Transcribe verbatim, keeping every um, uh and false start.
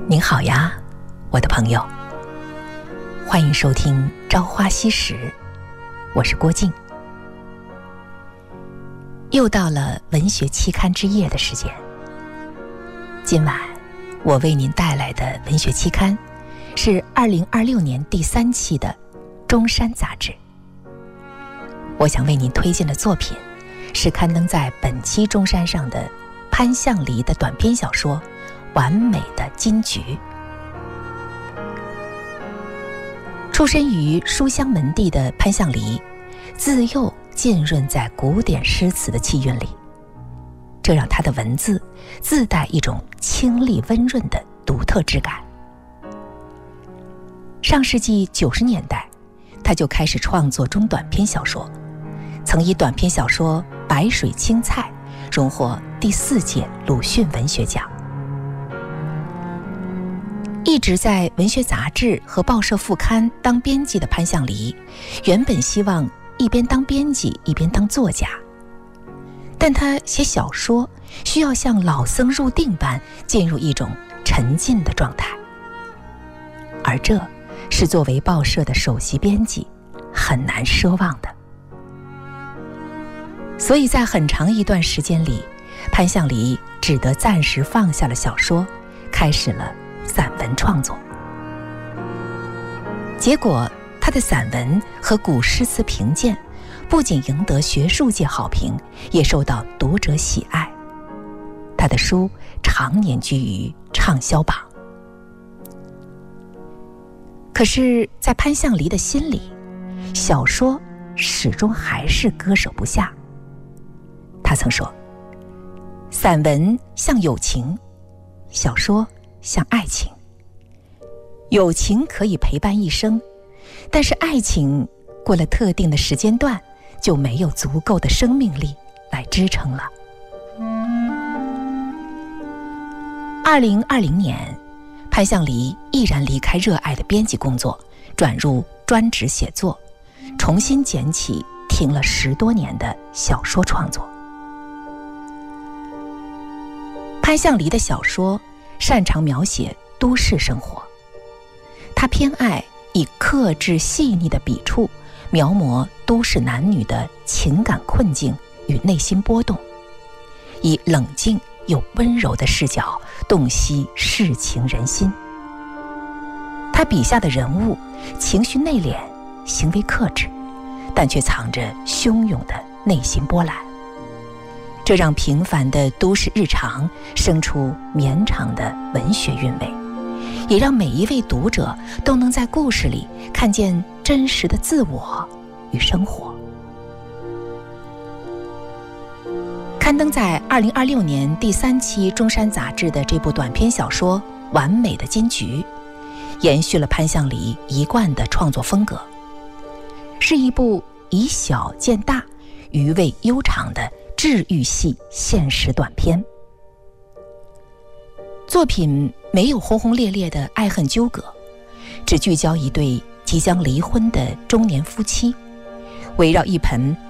您好呀，我的朋友，欢迎收听《朝花夕拾》，我是郭静。又到了文学期刊之夜的时间，今晚我为您带来的文学期刊是二零二六年第三期的《中山》杂志。我想为您推荐的作品是刊登在本期《中山》上的潘向黎的短篇小说《完美的金菊》。出身于书香门第的潘向黎，自幼浸润在古典诗词的气韵里，这让他的文字自带一种清丽温润的独特质感。上世纪九十年代，他就开始创作中短篇小说，曾以短篇小说《白水青菜》荣获第四届鲁迅文学奖。一直在文学杂志和报社副刊当编辑的潘向黎，原本希望一边当编辑一边当作家，但他写小说需要像老僧入定般进入一种沉浸的状态，而这是作为报社的首席编辑很难奢望的。所以在很长一段时间里，潘向黎只得暂时放下了小说，开始了散文创作。结果他的散文和古诗词评鉴不仅赢得学术界好评，也受到读者喜爱。他的书常年居于畅销榜。可是在潘向黎的心里，小说始终还是割舍不下。他曾说，散文像友情，小说像爱情。友情可以陪伴一生，但是爱情过了特定的时间段，就没有足够的生命力来支撑了。二零二零年，潘向黎毅然离开热爱的编辑工作，转入专职写作，重新捡起停了十多年的小说创作。潘向黎的小说擅长描写都市生活，他偏爱以克制细腻的笔触描摹都市男女的情感困境与内心波动，以冷静又温柔的视角洞悉世情人心。他笔下的人物情绪内敛，行为克制，但却藏着汹涌的内心波澜，这让平凡的都市日常生出绵长的文学韵味，也让每一位读者都能在故事里看见真实的自我与生活。刊登在二零二六年第三期《中山》杂志的这部短篇小说《完美的金菊》，延续了潘向黎一贯的创作风格，是一部以小见大、余味悠长的治愈系现实短篇。作品没有轰轰烈烈的爱恨纠葛，只聚焦一对即将离婚的中年夫妻，围绕一盆